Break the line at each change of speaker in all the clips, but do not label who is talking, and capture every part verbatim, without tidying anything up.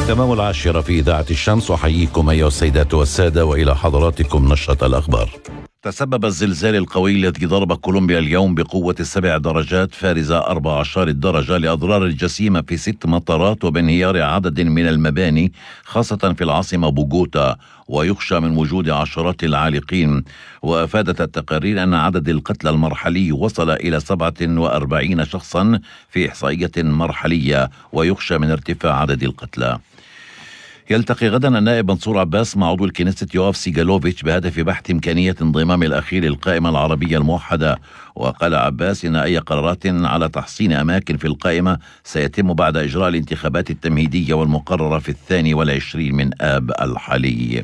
تمام العاشرة في إذاعة الشمس، أحييكم أيها السيدات والسادة وإلى حضراتكم نشرة الأخبار. تسبب الزلزال القوي الذي ضرب كولومبيا اليوم بقوة سبع درجات فارزة أربع عشر الدرجة لأضرار جسيمة في ست مطارات وبانهيار عدد من المباني خاصة في العاصمة بوغوتا، ويخشى من وجود عشرات العالقين. وأفادت التقارير أن عدد القتلى المرحلي وصل إلى سبعة وأربعين شخصا في إحصائية مرحلية، ويخشى من ارتفاع عدد القتلى. يلتقي غدا النائب منصور عباس مع عضو الكنيسة يواف سيغالوفيتش بهدف بحث إمكانية انضمام الأخير للقائمة العربية الموحدة. وقال عباس إن أي قرارات على تحصين أماكن في القائمة سيتم بعد إجراء الانتخابات التمهيدية والمقررة في الثاني والعشرين من آب الحالي.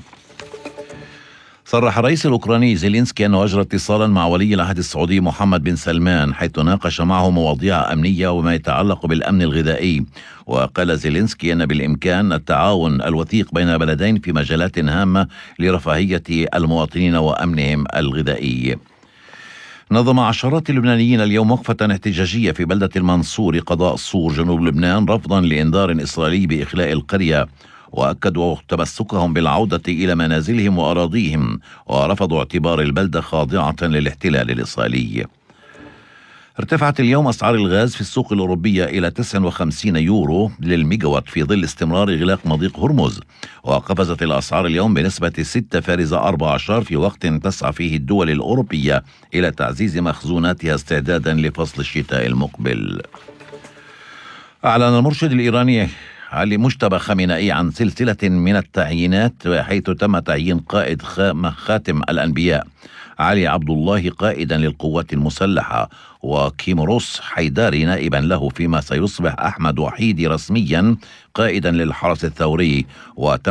صرح الرئيس الأوكراني زيلينسكي أنه أجرى اتصالا مع ولي العهد السعودي محمد بن سلمان، حيث ناقش معه مواضيع أمنية وما يتعلق بالأمن الغذائي. وقال زيلينسكي أن بالإمكان التعاون الوثيق بين البلدين في مجالات هامة لرفاهية المواطنين وأمنهم الغذائي. نظم عشرات اللبنانيين اليوم وقفة احتجاجية في بلدة المنصور قضاء الصور جنوب لبنان رفضا لإنذار إسرائيلي بإخلاء القرية، وأكدوا تمسكهم بالعودة إلى منازلهم وأراضيهم، ورفضوا اعتبار البلدة خاضعة للاحتلال الإسرائيلي. ارتفعت اليوم أسعار الغاز في السوق الأوروبية إلى تسعة وخمسين يورو للميجاوات في ظل استمرار إغلاق مضيق هرمز، وقفزت الأسعار اليوم بنسبة ستة فارزة أربعة عشر في وقت تسعى فيه الدول الأوروبية إلى تعزيز مخزوناتها استعدادا لفصل الشتاء المقبل. أعلن المرشد الإيراني علي مجتبى خامنئي عن سلسلة من التعيينات، حيث تم تعيين قائد خاتم الأنبياء علي عبد الله قائدا للقوات المسلحة، وكيمروس حيداري نائبا له، فيما سيصبح أحمد وحيدي رسميا قائدا للحرس الثوري. وتم